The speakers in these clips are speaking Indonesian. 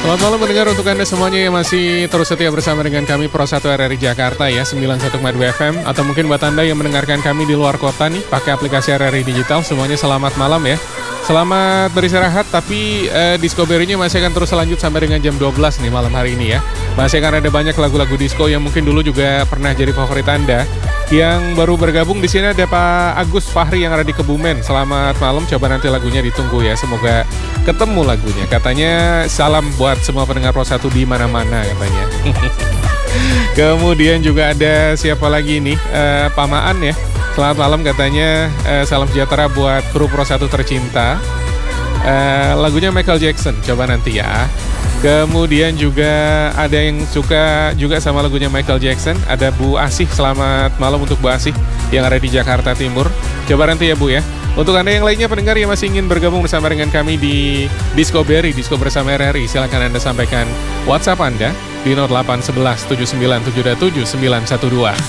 Selamat malam mendengar untuk Anda semuanya yang masih terus setia bersama dengan kami Pro 1 RRI Jakarta ya 91,2 FM. Atau mungkin buat Anda yang mendengarkan kami di luar kota nih pakai aplikasi RRI Digital, semuanya selamat malam ya. Selamat beristirahat, tapi Discovery-nya masih akan terus lanjut sampai dengan jam 12 nih malam hari ini ya. Masih akan ada banyak lagu-lagu disco yang mungkin dulu juga pernah jadi favorit Anda. Yang baru bergabung di sini ada Pak Agus Fahri yang ada di Kebumen. Selamat malam, coba nanti lagunya ditunggu ya. Semoga ketemu lagunya. Katanya salam buat semua pendengar Pro 1 di mana-mana katanya. Kemudian juga ada siapa lagi nih? Pak Maan ya. Selamat malam katanya, salam sejahtera buat kru Pro 1 tercinta. Lagunya Michael Jackson, coba nanti ya. Kemudian juga ada yang suka juga sama lagunya Michael Jackson. Ada Bu Asih, selamat malam untuk Bu Asih yang ada di Jakarta Timur. Coba nanti ya Bu ya. Untuk Anda yang lainnya pendengar yang masih ingin bergabung bersama dengan kami di Discovery, Disco bersama RRI, silakan Anda sampaikan WhatsApp Anda di 0811 7977 912.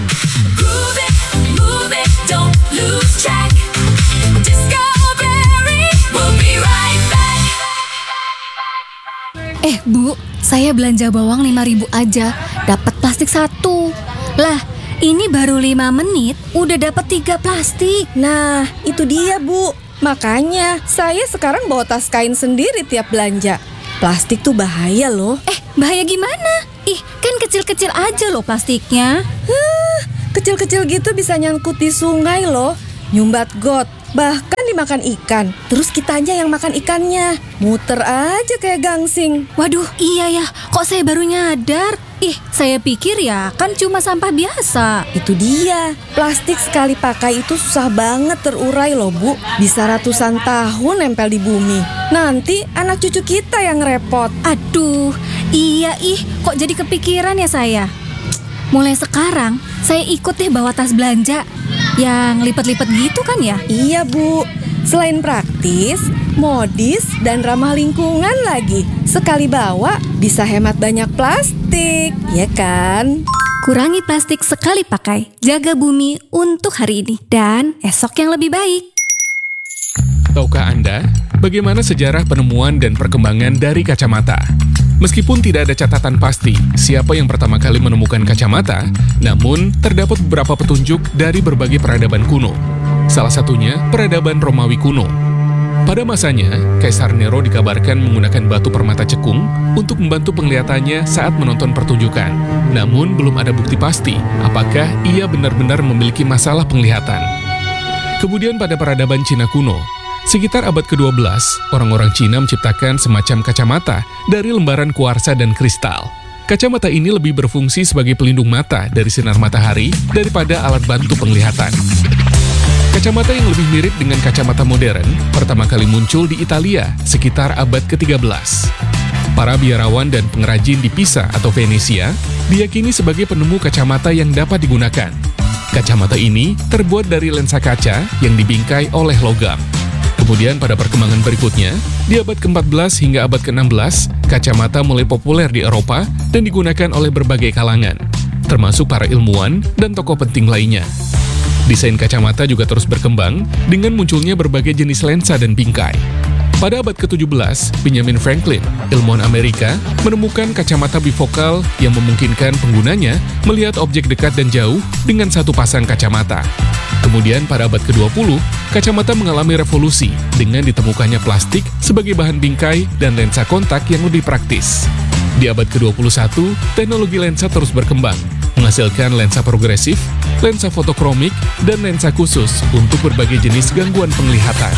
Bu, saya belanja bawang 5.000 aja, dapat plastik 1. Lah, ini baru 5 menit, udah dapat 3 plastik. Nah, itu dia Bu. Makanya, saya sekarang bawa tas kain sendiri tiap belanja. Plastik tuh bahaya loh. Bahaya gimana? Ih, kan kecil-kecil aja loh plastiknya. Kecil-kecil gitu bisa nyangkut di sungai loh. Nyumbat got, bahkan dimakan ikan. Terus kitanya yang makan ikannya. Muter aja kayak gangsing. Waduh, iya ya, kok saya baru nyadar? Ih, saya pikir ya kan cuma sampah biasa. Itu dia, plastik sekali pakai itu susah banget terurai loh Bu. Bisa ratusan tahun nempel di bumi. Nanti anak cucu kita yang repot. Aduh, iya kok jadi kepikiran ya saya? Mulai sekarang, saya ikut deh bawa tas belanja. Yang lipat-lipat gitu kan ya? Iya Bu, selain praktis, modis, dan ramah lingkungan lagi. Sekali bawa, bisa hemat banyak plastik, ya kan? Kurangi plastik sekali pakai, jaga bumi untuk hari ini dan esok yang lebih baik. Tahukah Anda bagaimana sejarah penemuan dan perkembangan dari kacamata? Meskipun tidak ada catatan pasti siapa yang pertama kali menemukan kacamata, namun terdapat beberapa petunjuk dari berbagai peradaban kuno. Salah satunya peradaban Romawi kuno. Pada masanya, Kaisar Nero dikabarkan menggunakan batu permata cekung untuk membantu penglihatannya saat menonton pertunjukan. Namun belum ada bukti pasti apakah ia benar-benar memiliki masalah penglihatan. Kemudian pada peradaban Cina kuno, sekitar abad ke-12, orang-orang Cina menciptakan semacam kacamata dari lembaran kuarsa dan kristal. Kacamata ini lebih berfungsi sebagai pelindung mata dari sinar matahari daripada alat bantu penglihatan. Kacamata yang lebih mirip dengan kacamata modern pertama kali muncul di Italia sekitar abad ke-13. Para biarawan dan pengrajin di Pisa atau Venesia diyakini sebagai penemu kacamata yang dapat digunakan. Kacamata ini terbuat dari lensa kaca yang dibingkai oleh logam. Kemudian pada perkembangan berikutnya, di abad ke-14 hingga abad ke-16, kacamata mulai populer di Eropa dan digunakan oleh berbagai kalangan, termasuk para ilmuwan dan tokoh penting lainnya. Desain kacamata juga terus berkembang dengan munculnya berbagai jenis lensa dan bingkai. Pada abad ke-17, Benjamin Franklin, ilmuwan Amerika, menemukan kacamata bifokal yang memungkinkan penggunanya melihat objek dekat dan jauh dengan satu pasang kacamata. Kemudian pada abad ke-20, kacamata mengalami revolusi dengan ditemukannya plastik sebagai bahan bingkai dan lensa kontak yang lebih praktis. Di abad ke-21, teknologi lensa terus berkembang, menghasilkan lensa progresif, lensa fotokromik, dan lensa khusus untuk berbagai jenis gangguan penglihatan.